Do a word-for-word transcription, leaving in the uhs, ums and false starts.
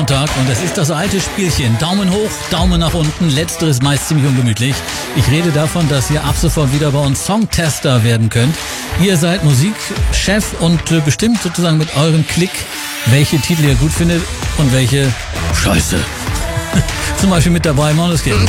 Montag und es ist das alte Spielchen. Daumen hoch, Daumen nach unten, letzteres meist ziemlich ungemütlich. Ich rede davon, dass ihr ab sofort wieder bei uns Songtester werden könnt. Ihr seid Musikchef und äh, bestimmt sozusagen mit eurem Klick, welche Titel ihr gut findet und welche Scheiße. Zum Beispiel mit dabei Måneskin.